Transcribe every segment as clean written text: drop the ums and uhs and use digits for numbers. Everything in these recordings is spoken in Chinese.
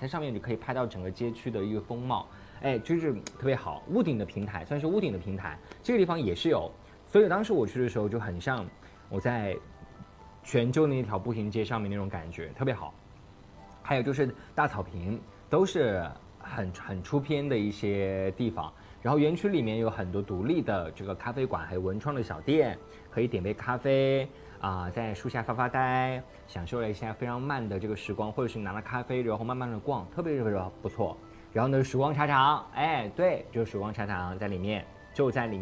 在上面就可以拍到整个街区的一个风貌，就是特别好。屋顶的平台算是屋顶的平台，这个地方也是有，所以当时我去的时候就很像我在泉州那条步行街上面那种感觉，特别好。还有就是大草坪，都是很出片的一些地方。然后园区里面有很多独立的这个咖啡馆，还有文创的小店，可以点杯咖啡在树下发发呆，享受了一下非常慢的这个时光，或者是拿了咖啡然后慢慢的逛，特别不错。然后呢，曙光茶厂，对，就是曙光茶厂在里面，就在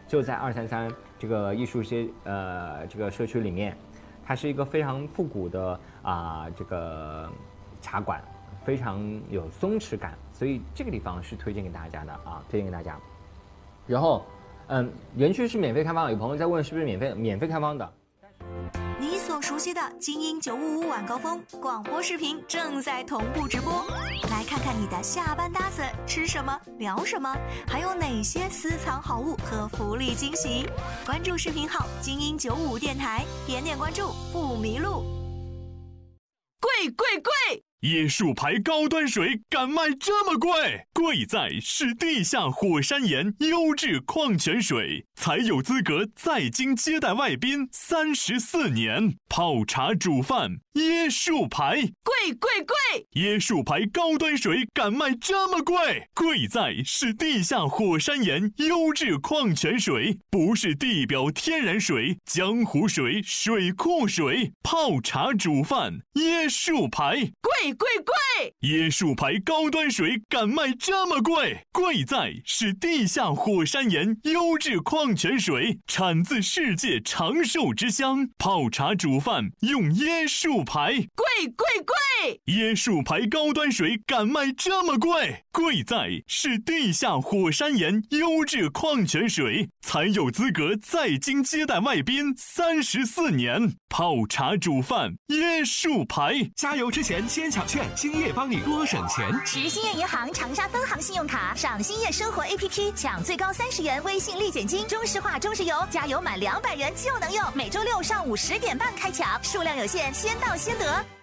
233这个艺术街这个社区里面，它是一个非常复古的这个茶馆，非常有松弛感，所以这个地方是推荐给大家的推荐给大家。然后园区是免费开放的，有朋友在问是不是免费开放的。 你所熟悉的精英955晚高峰广播视频正在同步直播，来看看你的下班搭子吃什么聊什么，还有哪些私藏好物和福利惊喜。关注视频号精英955电台，点点关注不迷路。 贵贵贵！椰树牌高端水敢卖这么贵？贵在是地下火山岩优质矿泉水，才有资格在京接待外宾34年。泡茶煮饭，椰树牌， 贵贵贵！ 椰树牌高端水敢卖这么贵？贵在是地下火山岩优质矿泉水，不是地表天然水、江湖水、水库水。泡茶煮饭，椰树牌， 贵贵贵！ 椰树牌高端水敢卖这么贵？贵在是地下火山岩优质矿泉水，产自世界长寿之乡。泡茶煮饭用椰树牌， 贵贵贵！ 椰树牌高端水敢卖这么贵？贵在是地下火山岩优质矿泉水，才有资格在京接待外宾34年。泡茶煮饭，椰树牌。 加油之前先抢券，兴业帮你多省钱。 持兴业银行长沙分行信用卡，上兴业生活 APP 抢最高30元微信立减金，中石化中石油加油满200元就能用。每周六上午10点半开抢，数量有限，先到先得。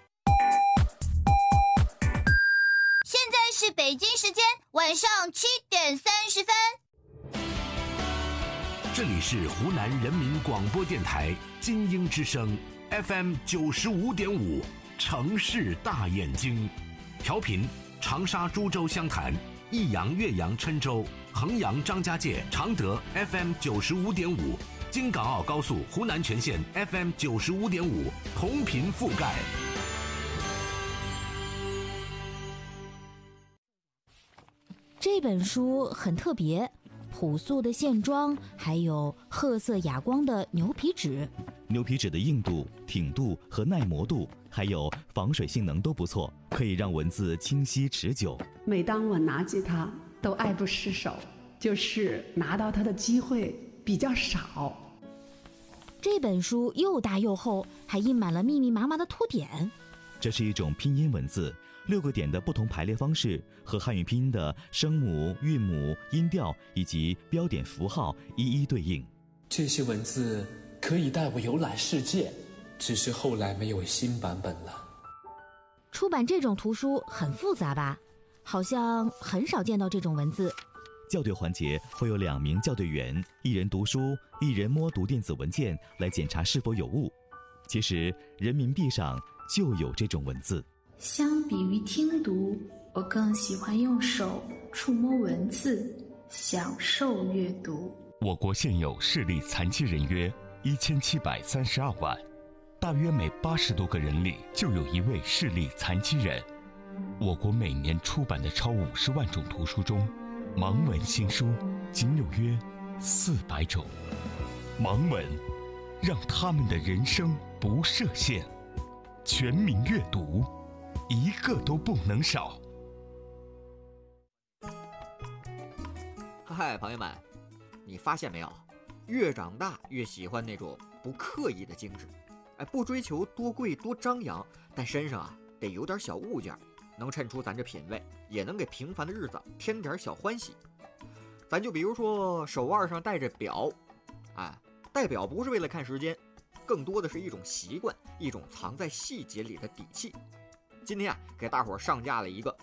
现在是北京时间晚上7点30分。 这里是湖南人民广播电台精英之声 FM 95.5，城市大眼睛，调频长沙、株洲、湘潭、益阳、岳阳、郴州、衡阳、张家界、常德 FM 95.5，京港澳高速湖南全线 FM 95.5，同频覆盖。 这本书很特别，朴素的线装，还有褐色哑光的牛皮纸。 牛皮纸的硬度、挺度和耐磨度，还有防水性能都不错，可以让文字清晰持久。 每当我拿起它，都爱不释手，就是拿到它的机会比较少。 这本书又大又厚，还印满了密密麻麻的凸点。 这是一种拼音文字，6个点的不同排列方式和汉语拼音的声母、韵母、音调以及标点符号一一对应。 这些文字可以带我游览世界，只是后来没有新版本了。 出版这种图书很复杂吧？好像很少见到这种文字。 校对环节会有2名校对员，一人读书，一人摸读电子文件来检查是否有误。其实人民币上就有这种文字。 相比于听读，我更喜欢用手触摸文字，享受阅读。 我国现有视力残疾人约1732万，大约每80多个人里就有1位视力残疾人。我国每年出版的超50万种图书中，盲文新书仅有约400种。盲文让他们的人生不设限，全民阅读，一个都不能少。 嗨，朋友们，你发现没有？越长大越喜欢那种不刻意的精致，不追求多贵多张扬，但身上得有点小物件，能衬出咱这品味，也能给平凡的日子添点小欢喜。咱就比如说手腕上戴着表，戴表不是为了看时间，更多的是一种习惯，一种藏在细节里的底气。今天给大伙上架了一个